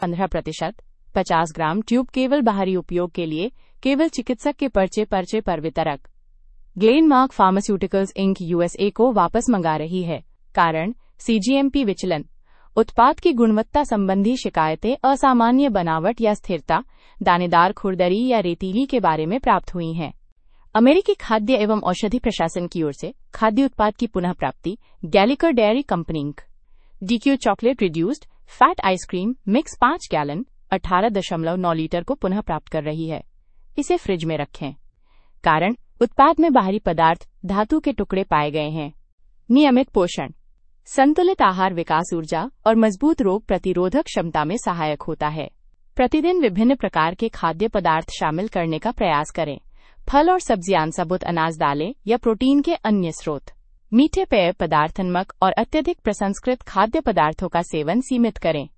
15%, 50 ग्राम tube केवल बाहरी उपयोग के लिए, केवल चिकित्सक के पर्चे पर वितरक। ग्लेनमार्क फार्मास्यूटिकल्स इंक यूएसए को वापस मंगा रही है। कारण सीजीएमपी विचलन। उत्पाद की गुणवत्ता संबंधी शिकायतें असामान्य बनावट या स्थिरता, दानेदार खुरदरी या रेतीली के बारे में प्राप्त हुई हैं। अमेरिकी खाद्य एवं औषधि प्रशासन की ओर से खाद्य उत्पाद की पुनः प्राप्ति, गैलिकर dairy company ink. DQ chocolate reduced fat ice cream mix 5 gallon 18.9 litre को पुनः प्राप्त कर रही है। इसे फ्रिज में रखें। कारण उत्पाद में बाहरी पदार्थ धातु के टुकड़े पाए गए हैं। नियमित पोषण। संतुलित आहार विकास ऊर्जा और मजबूत रोग प्रतिरोधक क्षमता में सहायक होता है। प्रतिदिन विभिन्न प्रकार के खाद्य पदार्थ शामिल करने का प्रयास करें। फल और सब्जियां, साबुत अनाज, दालें या प्रोटीन के अन्य स्रोत। मीठे पेय पदार्थ, नमक और अत्यधिक प्रसंस्कृत खाद्य पदार्थों का सेवन सीमित करें।